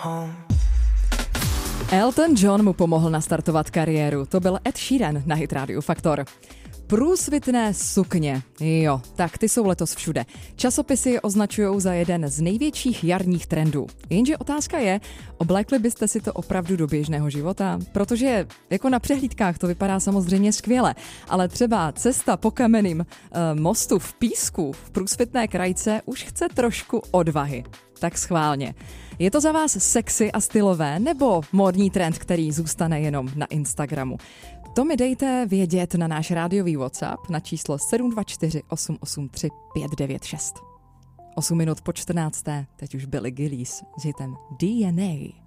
Elton John mu pomohl nastartovat kariéru. To byl Ed Sheeran na Hit Radio Faktor. Průsvitné sukně. Jo, tak ty jsou letos všude. Časopisy je označujou za jeden z největších jarních trendů. Jenže otázka je, oblékli byste si to opravdu do běžného života? Protože jako na přehlídkách to vypadá samozřejmě skvěle, ale třeba cesta po kamenném mostu v písku v průsvitné krajce už chce trošku odvahy. Tak schválně. Je to za vás sexy a stylové nebo módní trend, který zůstane jenom na Instagramu? To mi dejte vědět na náš rádiový WhatsApp na číslo 724 883 596. 8 minut po 14. Teď už Billie Gillies s hitem DNA.